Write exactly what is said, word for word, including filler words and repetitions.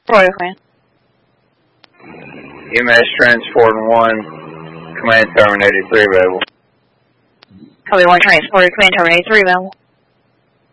Royal Command. E M S Transport one, Command Terminator three available. Copy one Transport, Command Terminator three available.